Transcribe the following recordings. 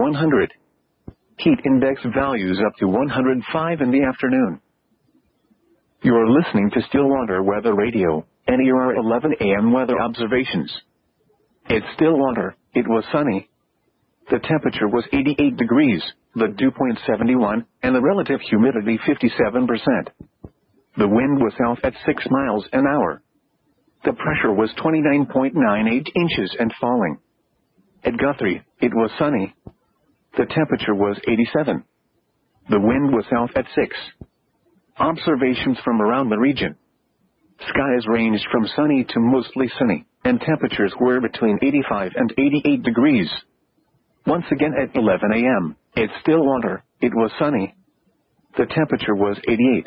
100. Heat index values up to 105 in the afternoon. You're listening to Stillwater Weather Radio, NER 11 AM weather observations. It's Stillwater. It was sunny. The temperature was 88 degrees, the dew point 71, and the relative humidity 57%. The wind was south at 6 miles an hour. The pressure was 29.98 inches and falling. At Guthrie, it was sunny. The temperature was 87. The wind was south at 6. Observations from around the region. Skies ranged from sunny to mostly sunny, and temperatures were between 85 and 88 degrees. Once again at 11 a.m., at Stillwater, it was sunny. The temperature was 88.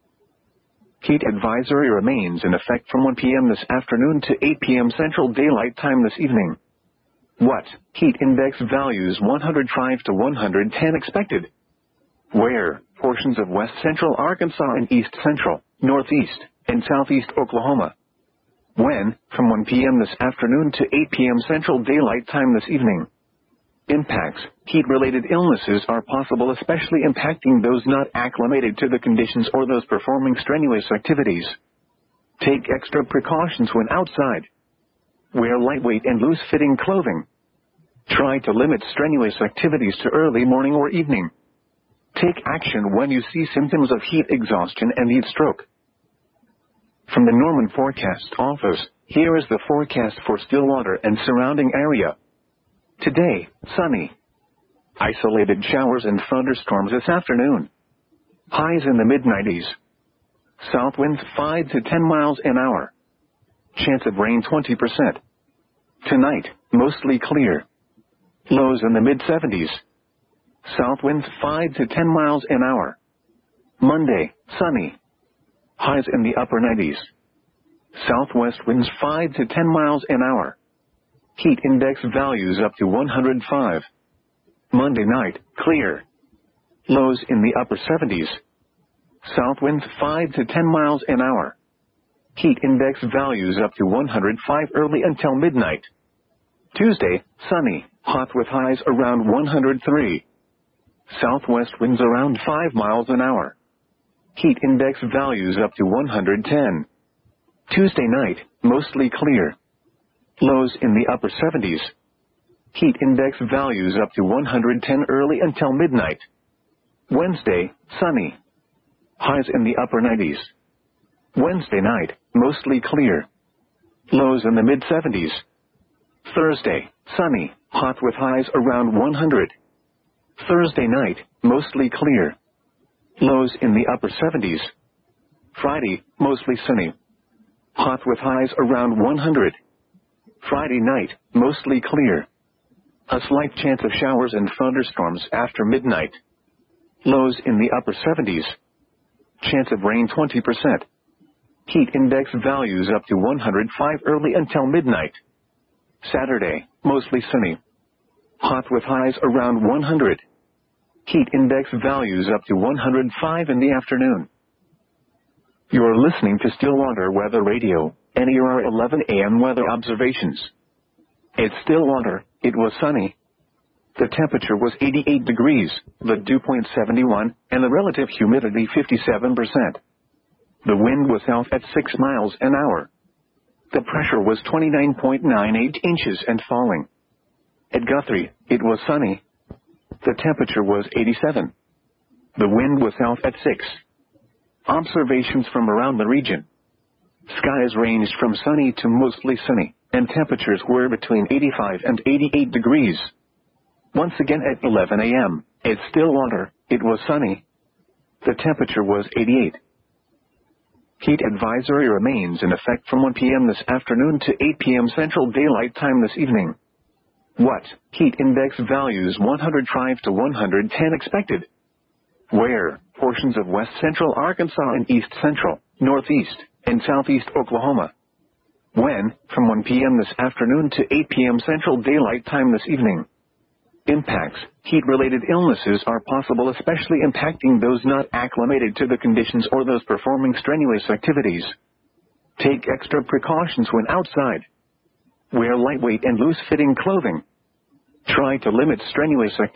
Heat advisory remains in effect from 1 p.m. this afternoon to 8 p.m. Central Daylight Time this evening. What? Heat index values 105 to 110 expected. Where? Portions of west central Arkansas and east central, northeast, and southeast Oklahoma. When? From 1 p.m. this afternoon to 8 p.m. Central Daylight Time this evening. Impacts. Heat-related illnesses are possible, especially impacting those not acclimated to the conditions or those performing strenuous activities. Take extra precautions when outside. Wear lightweight and loose-fitting clothing. Try to limit strenuous activities to early morning or evening. Take action when you see symptoms of heat exhaustion and heat stroke. From the Norman Forecast Office, here is the forecast for Stillwater and surrounding area. Today, sunny. Isolated showers and thunderstorms this afternoon. Highs in the mid-90s. South winds 5 to 10 miles an hour. Chance of rain 20%. Tonight, mostly clear. Lows in the mid-70s. South winds 5 to 10 miles an hour. Monday, sunny. Highs in the upper 90s. Southwest winds 5 to 10 miles an hour. Heat index values up to 105. Monday night, clear. Lows in the upper 70s. South winds 5 to 10 miles an hour. Heat index values up to 105 early until midnight. Tuesday, sunny, hot with highs around 103. Southwest winds around 5 miles an hour. Heat index values up to 110. Tuesday night, mostly clear. Lows in the upper 70s. Heat index values up to 110 early until midnight. Wednesday, sunny. Highs in the upper 90s. Wednesday night, mostly clear. Lows in the mid-70s. Thursday, sunny, hot with highs around 100. Thursday night, mostly clear. Lows in the upper 70s. Friday, mostly sunny. Hot with highs around 100. Friday night, mostly clear. A slight chance of showers and thunderstorms after midnight. Lows in the upper 70s. Chance of rain 20%. Heat index values up to 105 early until midnight. Saturday, mostly sunny. Hot with highs around 100. Heat index values up to 105 in the afternoon. You're listening to Stillwater Weather Radio, NER 11 AM weather observations. At Stillwater, it was sunny. The temperature was 88 degrees, the dew point 71, and the relative humidity 57%. The wind was south at 6 miles an hour. The pressure was 29.98 inches and falling. At Guthrie, it was sunny. The temperature was 87. The wind was south at 6. Observations from around the region. Skies ranged from sunny to mostly sunny, and temperatures were between 85 and 88 degrees. Once again at 11 a.m., at Stillwater, it was sunny. The temperature was 88. Heat advisory remains in effect from 1 p.m. this afternoon to 8 p.m. Central Daylight Time this evening. What? Heat index values 105 to 110 expected. Where? Portions of west central Arkansas and east central, northeast, and southeast Oklahoma. When? From 1 p.m. this afternoon to 8 p.m. Central Daylight Time this evening. Impacts. Heat-related illnesses are possible, especially impacting those not acclimated to the conditions or those performing strenuous activities. Take extra precautions when outside. Wear lightweight and loose-fitting clothing. Try to limit strenuous activities.